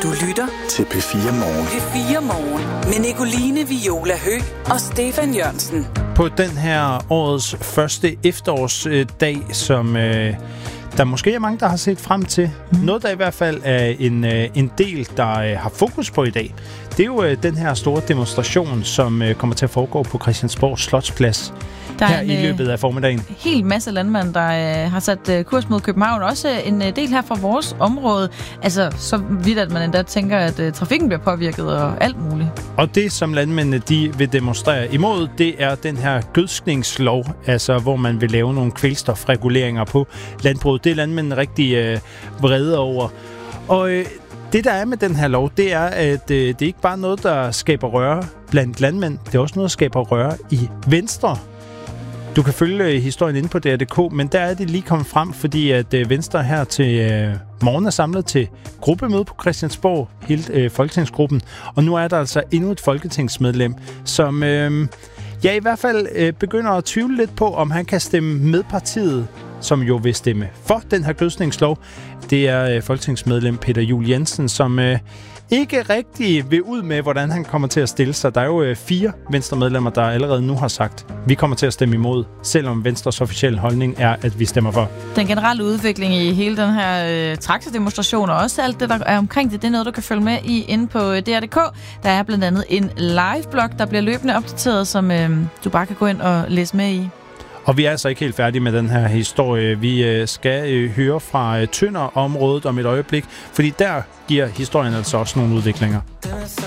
Du lytter til P4 Morgen. P4 Morgen med Nicoline Viola Høgh og Stefan Jørgensen. På den her årets første efterårsdag, som der måske er mange, der har set frem til. Noget, der i hvert fald er en del, der har fokus på i dag. Det er jo den her store demonstration, som kommer til at foregå på Christiansborg Slotsplads. Der her i løbet af formiddagen. En hel masse landmænd, der har sat kurs mod København. Også en del her fra vores område. Altså, så vidt, at man endda tænker, at trafikken bliver påvirket og alt muligt. Og det, som landmændene de vil demonstrere imod, det er den her gødskningslov, altså hvor man vil lave nogle kvælstofreguleringer på landbruget. Det er landmændene rigtig vrede over. Og det, der er med den her lov, det er, at det er ikke bare noget, der skaber røre blandt landmænd. Det er også noget, der skaber røre i Venstre. Du kan følge historien inde på DR.dk, men der er det lige kommet frem, fordi at Venstre her til morgen er samlet til gruppemøde på Christiansborg, hele folketingsgruppen. Og nu er der altså endnu et folketingsmedlem, som i hvert fald begynder at tvivle lidt på, om han kan stemme med partiet, som jo vil stemme for den her gødskningslov. Det er folketingsmedlem Peter Juel-Jensen, som ikke rigtig vil ud med, hvordan han kommer til at stille sig. Der er jo 4 Venstre-medlemmer, der allerede nu har sagt, at vi kommer til at stemme imod, selvom Venstres officielle holdning er, at vi stemmer for. Den generelle udvikling i hele den her traktordemonstration og også alt det, der er omkring det er noget, du kan følge med i inde på DR.dk. Der er blandt andet en live-blog, der bliver løbende opdateret, som du bare kan gå ind og læse med i. Og vi er altså ikke helt færdige med den her historie. Vi skal høre fra Tønder-området om et øjeblik, fordi der giver historien altså også nogle udviklinger.